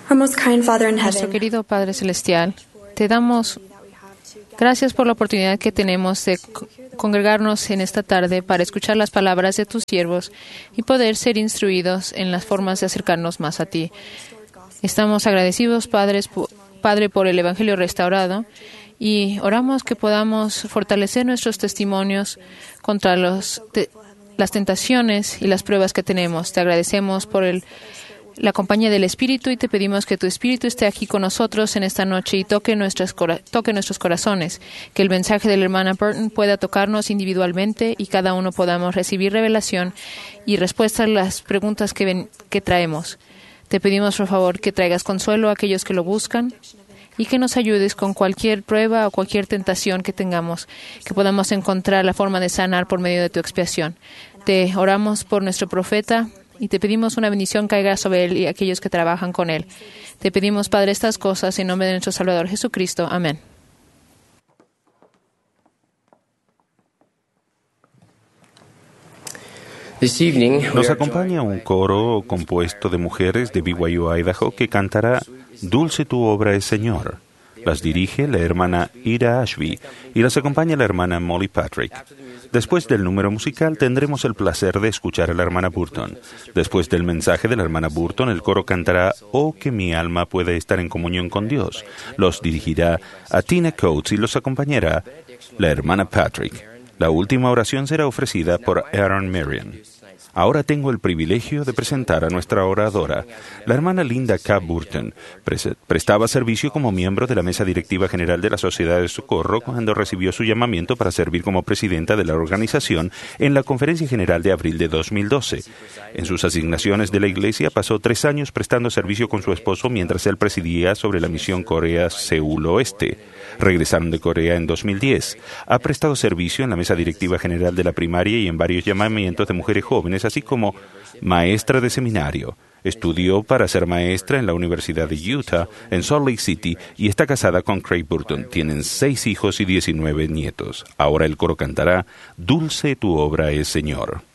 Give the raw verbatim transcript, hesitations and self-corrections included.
Our most kind Father in Nuestro heaven, querido Padre Celestial, te damos gracias por la oportunidad que tenemos de co- congregarnos en esta tarde para escuchar las palabras de tus siervos y poder ser instruidos en las formas de acercarnos más a ti. Estamos agradecidos, padres, po- Padre, por el Evangelio restaurado y oramos que podamos fortalecer nuestros testimonios contra los te- las tentaciones y las pruebas que tenemos. Te agradecemos por el la compañía del Espíritu y te pedimos que tu Espíritu esté aquí con nosotros en esta noche y toque, nuestras cora- toque nuestros corazones, que el mensaje de la hermana Burton pueda tocarnos individualmente y cada uno podamos recibir revelación y respuesta a las preguntas que, ven- que traemos. Te pedimos, por favor, que traigas consuelo a aquellos que lo buscan y que nos ayudes con cualquier prueba o cualquier tentación que tengamos, que podamos encontrar la forma de sanar por medio de tu expiación. Te oramos por nuestro profeta y te pedimos una bendición caiga sobre él y aquellos que trabajan con él. Te pedimos, Padre, estas cosas en nombre de nuestro Salvador Jesucristo. Amén. This evening, we Nos are acompaña joined un by coro compuesto de mujeres de B Y U Idaho que cantará Dulce tu obra es Señor. Las dirige la hermana Ida Ashby y las acompaña la hermana Molly Patrick. Después del número musical tendremos el placer de escuchar a la hermana Burton. Después del mensaje de la hermana Burton, el coro cantará Oh, que mi alma puede estar en comunión con Dios. Los dirigirá a Tina Coates y los acompañará la hermana Patrick. La última oración será ofrecida por Aaron Marion. Ahora tengo el privilegio de presentar a nuestra oradora, la hermana Linda K. Burton. Pres- prestaba servicio como miembro de la Mesa Directiva General de la Sociedad de Socorro cuando recibió su llamamiento para servir como presidenta de la organización en la Conferencia General de abril de dos mil doce. En sus asignaciones de la Iglesia pasó tres años prestando servicio con su esposo mientras él presidía sobre la misión Corea-Seúl Oeste. Regresaron de Corea en dos mil diez. Ha prestado servicio en la Mesa Directiva General de la Primaria y en varios llamamientos de mujeres jóvenes, así como maestra de seminario. Estudió para ser maestra en la Universidad de Utah, en Salt Lake City, y está casada con Craig Burton. Tienen seis hijos y diecinueve nietos. Ahora el coro cantará Dulce tu obra es, Señor.